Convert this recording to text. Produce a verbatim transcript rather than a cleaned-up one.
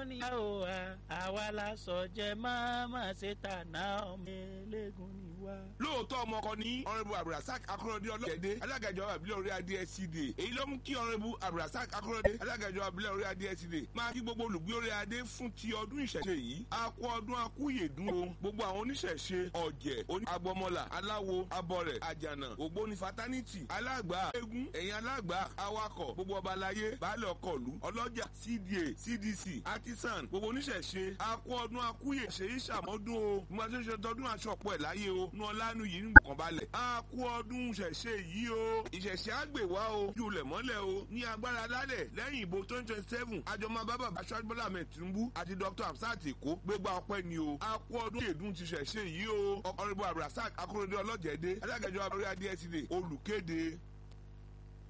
eléégún ni ó wà àwa la sọ jẹ máma ṣe tànà ọmọ eléégún ni wá. lóòótọ́ ọmọ kan ní ọ̀rẹ́bù abdulrasaq akọ́rọ́dé ọlọ́jẹ̀dẹ́ alága ìjọba ìbílẹ̀ orí adé S C D èyí ló mú kí ọ̀rẹ́bù abdulrasaq akọ́rọ́dé alága ìjọba ìbílẹ̀ orí adé S C D máa kí gbogbo olùgbé orí adé fún ti ọdún ìṣẹ̀ṣe yìí a kú ọdún akúyèdún o gbogbo àwọn oníṣẹ̀ṣe ọ̀jẹ̀ oní agbọmọlà aláwo abọrẹ̀ àjànà ògbóni fataniti alágbà eégún ẹ̀yìn alágbà awakọ̀ gbogbo ọba aláyé baálé ọkọ̀lú ọlọ́jà C D A C D C artisan gbogbo oníṣẹ̀ṣe a kú ọdún akúyè ṣe é ṣàmọ́dún o nígbà tó ṣe tọdún aṣọpọ̀ ẹ̀ láyé o nu ọlánú yìí nìkan balẹ̀ a kú ọdún ṣẹ̀ṣe yìí o ìṣẹ̀ṣe àgbèwá o jùlẹ̀ mọ́lẹ̀ o ní agbára lálẹ̀ lẹ́yìn ìbò twenty twenty seven àjọmọ́ bábà aṣáájú Bọ́lá Ahmed Tinubu àti Dr Hamsat Èkó gbégbá ọpẹ́ ni o a kú ọdún èdùn ti ṣẹ̀ṣe yìí o ọ̀rẹ́bù abdulrasaq akọ́rọ́dé ọlọ́jẹ̀dẹ́ alága ìjọba orí adé S C D olùkéde.